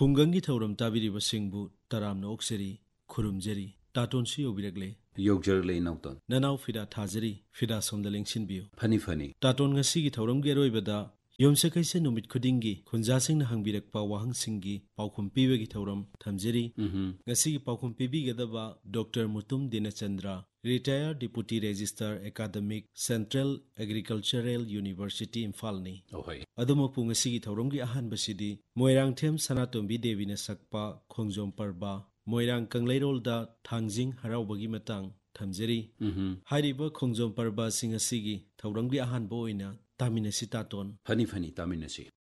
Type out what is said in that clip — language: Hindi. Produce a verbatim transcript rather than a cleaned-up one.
खुंगंगी थौरम ताबिरिबा सिंगबु तरामना ओक्सरी खुरुमजरी ताटोन सु योबिरगले योगजरले नौतन ननाव फिदा थाजरी फिदा सोमदा लेंसिनबियो फनी फनी ताटोन ngasiगी थौरमगी अरोइबदा योमसे कैसे नुमित खुदिंगी खुंजासिंगना हंबिरकपा वाहंसिंगी पाउखुम पीबगी थौरम थमजरी ngasiगी पाउखुम पीबीगदबा doctor Mutum दिनचंद्र retired deputy registrar academic central agricultural university इम्फालनी अदुमपु ngasiगी थौरमगी अहानबसिदी Moirangthem सनातोंबी Devina सकपा खोंजोम परबा मोइरांग कंगलेरोलदा थांजिंग हराउबगी मतंग थमजरी हारिबा खोंजोम परबा सिंग असिगी थौरमगी अहानबो ओइना तामिनसी ताटोन फनी फनी तामिनसी